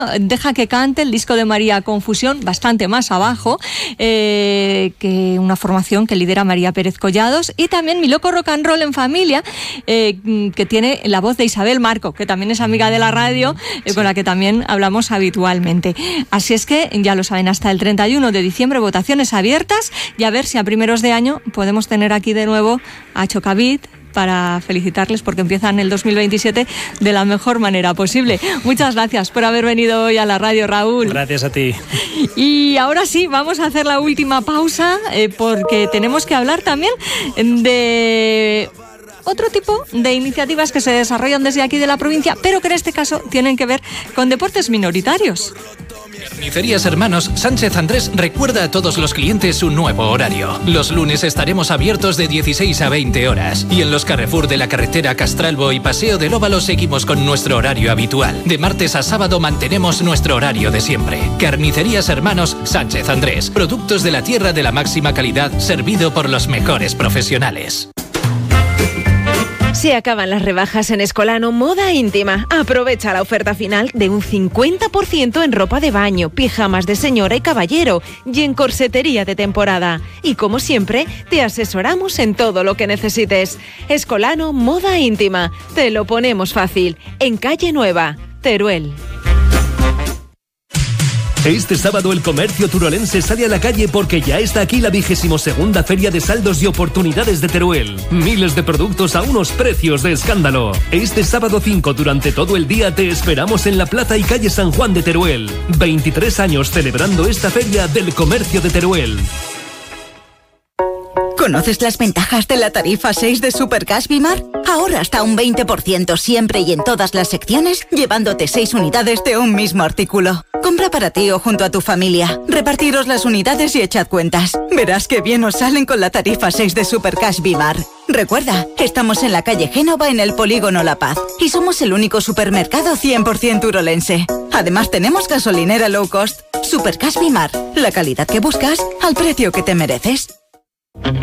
Deja que cante, el disco de María Confusión, bastante más abajo que una formación que lidera María Pérez Collados, y también Mi Loco Rock and Roll en Familia, que tiene la voz de Isabel Marco, que también es amiga de la radio, con la que también hablamos habitualmente. Así es que ya lo saben, hasta el 31 de diciembre votaciones abiertas, y a ver si a primeros de año podemos tener aquí de nuevo a Chocavit para felicitarles porque empiezan el 2027 de la mejor manera posible. Muchas gracias por haber venido hoy a la radio, Raúl. Gracias a ti. Y ahora sí, vamos a hacer la última pausa porque tenemos que hablar también de otro tipo de iniciativas que se desarrollan desde aquí de la provincia, pero que en este caso tienen que ver con deportes minoritarios. Carnicerías Hermanos Sánchez Andrés recuerda a todos los clientes su nuevo horario. Los lunes estaremos abiertos de 16 a 20 horas. Y en los Carrefour de la carretera Castralbo y Paseo del Óvalo seguimos con nuestro horario habitual. De martes a sábado mantenemos nuestro horario de siempre. Carnicerías Hermanos Sánchez Andrés. Productos de la tierra de la máxima calidad, servido por los mejores profesionales. Se acaban las rebajas en Escolano Moda Íntima. Aprovecha la oferta final de un 50% en ropa de baño, pijamas de señora y caballero y en corsetería de temporada. Y como siempre, te asesoramos en todo lo que necesites. Escolano Moda Íntima. Te lo ponemos fácil. En Calle Nueva, Teruel. Este sábado el comercio turolense sale a la calle porque ya está aquí la 22ª Feria de Saldos y Oportunidades de Teruel. Miles de productos a unos precios de escándalo. Este sábado 5 durante todo el día te esperamos en la Plaza y Calle San Juan de Teruel. 23 años celebrando esta feria del comercio de Teruel. ¿Conoces las ventajas de la tarifa 6 de Supercash Bimar? Ahorra hasta un 20% siempre y en todas las secciones, llevándote 6 unidades de un mismo artículo. Compra para ti o junto a tu familia. Repartiros las unidades y echad cuentas. Verás qué bien os salen con la tarifa 6 de Supercash Bimar. Recuerda, estamos en la calle Génova en el Polígono La Paz y somos el único supermercado 100% turolense. Además tenemos gasolinera low cost. Supercash Bimar, la calidad que buscas al precio que te mereces.